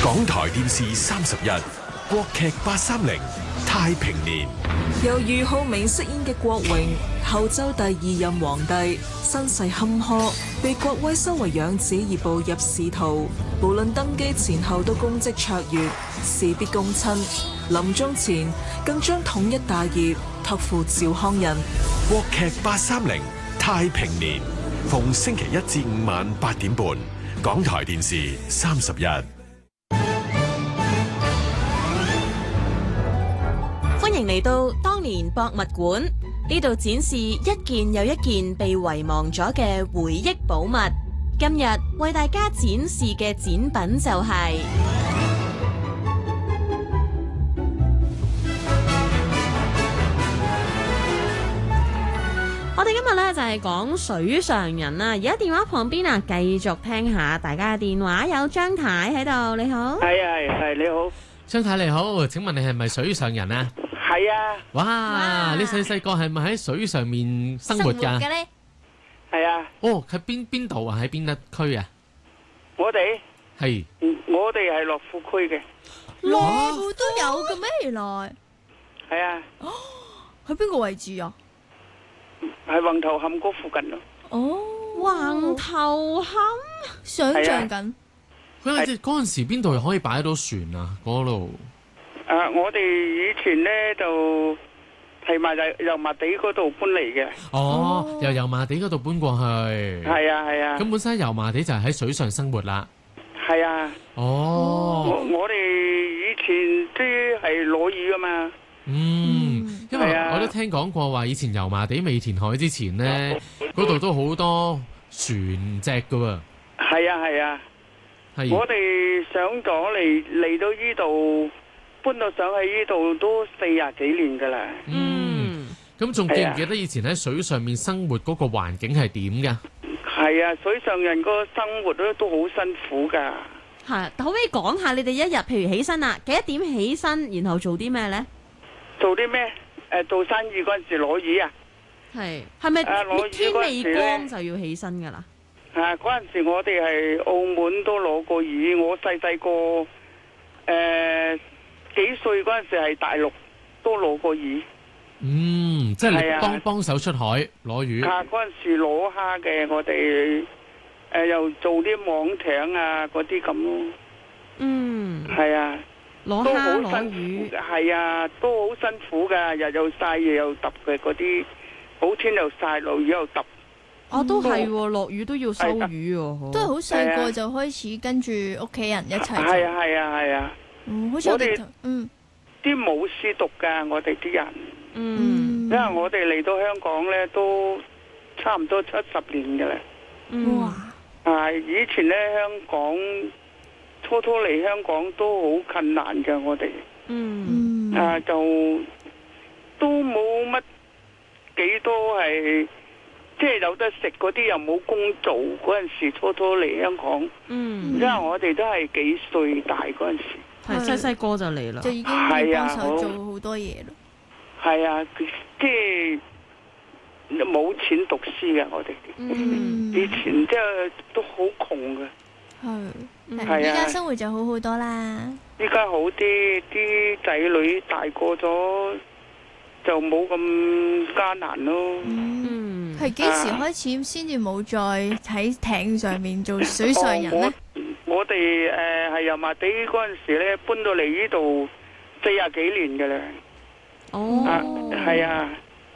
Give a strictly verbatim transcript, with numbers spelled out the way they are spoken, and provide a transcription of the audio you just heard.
港台電視三十一，國劇八三零太平年。 由俞灝明飾演嘅郭榮，後周第二任皇帝，身世坎坷，被郭威收為養子而步入仕途。無論登基前後都功績卓越，事必躬親。臨終前更將統一大業託付趙匡胤。 國劇八三零太平年，逢星期一至五晚八點半，港台電視三十一。 歡迎嚟到當年博物館，呢度展示一件又一件被遺忘咗嘅回憶寶物。今日為大家展示嘅展品就係、是、我哋今日咧就係講水上人啦。而家電話旁邊啊，繼續聽下大家嘅電話。有張太喺度，你好。 係啊，係你好， 張太你好，請問你係咪水上人啊？ 係啊。 哇！ 哇你細細個係咪喺水上面生活㗎？ 嘅咧？ 係啊。 哦，喺邊邊度啊？喺邊一區啊？ 我哋係， 我哋係樂富區嘅。 樂富都有嘅咩？原來係啊， 喺邊個位置啊？ 喺橫頭磡嗰附近咯。 哦， 橫頭磡， 想像緊。 佢哋嗰陣時邊度可以擺到船啊？嗰度。 啊，我哋以前咧就係埋喺油麻地嗰度搬嚟嘅。 哦， 哦由油麻地嗰度搬過去。 係啊，係啊。 咁本身油麻地就係喺水上生活啦。 係啊。 哦。 我我哋以前啲係攞魚噶嘛。 嗯，因為係啊我都聽講過話，以前油麻地未填海之前呢，嗰度都好多船隻噶喎。 係啊，係啊。 係。 我哋上咗嚟嚟到呢度，搬到上去呢度都四廿幾年噶啦。 嗯，咁仲記唔記得以前喺水上面生活嗰個環境係點噶？ 係啊，水上人個生活咧都好辛苦噶。 係，可唔可以講下你哋一日，譬如起身啦，幾多點起身，然後做啲咩呢？ 做啲咩？誒，做生意嗰陣時攞魚啊。 係，係咪啊攞魚天嗰陣時未光呢就要起身噶啦？ 啊，嗰陣時我哋係澳門都攞過魚，我細細個誒幾歲嗰陣時係大陸都攞過魚。 嗯，即係係啊你幫幫手出海攞魚。 啊，嗰陣時攞蝦嘅，我哋誒又做啲網艇啊嗰啲咁咯。 嗯， 係啊。 攞都好蝦攞辛苦， 魚， 係啊，都好辛苦噶，日又曬，夜又揼嘅嗰啲，好天又曬，落雨又揼。 哦，都係喎，落雨都要收魚喎， 都係好細個就開始跟住屋企人一齊做。 係啊係啊係啊， 嗯，好似我哋我哋嗯啲武師讀噶，我哋啲人， 嗯， 因為我哋嚟到香港咧都差唔多七十年嘅啦。 嗯， 哇， 啊，以前咧香港初初嚟香港都好困難嘅，我哋。 嗯， 嗯啊，就都冇乜幾多係，即係有得食嗰啲又冇工做嗰陣時，初初嚟香港， 嗯， 因為我哋都係幾歲大嗰陣時， 係細細個就嚟啦就，已經要幫手做好多嘢咯。 係啊，即係冇錢讀書嘅我哋， 嗯， 以前即係都好窮嘅， 係， 係啊依家生活就好好多啦。 依家好啲，啲仔女大個咗就冇咁艱難咯。 嗯， 嗯， 係幾時開始先至冇再喺艇上面做水上人呢？ 哦我我哋誒係油麻地嗰陣時咧，搬到嚟呢度四廿幾年嘅啦。 哦， 啊，係啊，